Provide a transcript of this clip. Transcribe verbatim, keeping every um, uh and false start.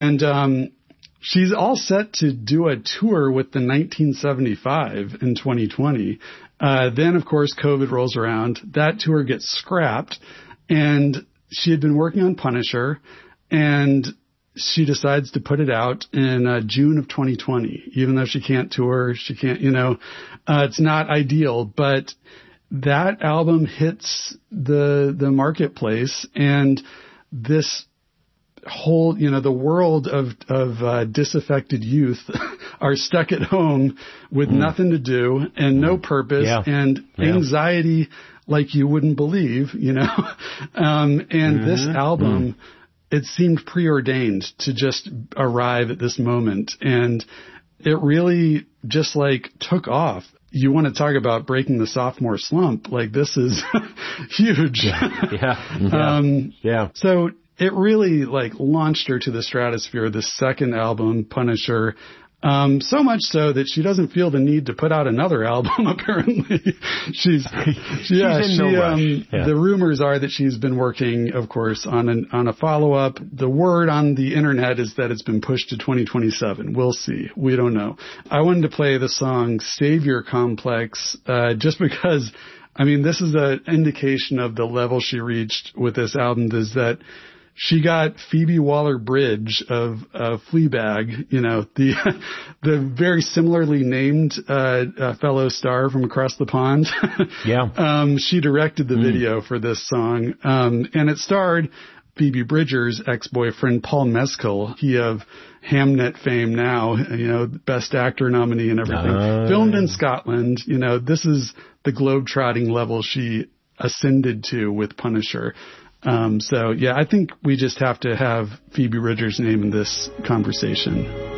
And um, she's all set to do a tour with the nineteen seventy-five in twenty twenty. Uh, then, of course, COVID rolls around. That tour gets scrapped. And she had been working on Punisher. And she decides to put it out in uh, June of twenty twenty, even though she can't tour. She can't, you know, uh, it's not ideal. But that album hits the the marketplace. And this whole, you know, the world of, of uh, disaffected youth are stuck at home with mm. nothing to do and no purpose yeah. and yeah. anxiety like you wouldn't believe, you know. um, and mm-hmm. this album, mm. it seemed preordained to just arrive at this moment. And it really just like took off. You want to talk about breaking the sophomore slump. Like this is huge. Yeah. Yeah. Yeah. um, yeah. So it really like launched her to the stratosphere, the second album, Punisher. Um, so much so that she doesn't feel the need to put out another album, apparently. she's, she, yeah, she's she, no um, yeah. the rumors are that she's been working, of course, on an, on a follow-up. The word on the internet is that it's been pushed to twenty twenty-seven. We'll see. We don't know. I wanted to play the song Savior Complex, uh, just because, I mean, this is an indication of the level she reached with this album, is that she got Phoebe Waller-Bridge of uh, Fleabag, you know, the the very similarly named uh, uh, fellow star from across the pond. yeah. Um, she directed the mm. video for this song, um, and it starred Phoebe Bridgers' ex-boyfriend, Paul Mescal. He of Hamnet fame now, you know, Best Actor nominee and everything. Uh. Filmed in Scotland. You know, this is the globe-trotting level she ascended to with Punisher. Um, so, yeah, I think we just have to have Phoebe Bridgers' name in this conversation.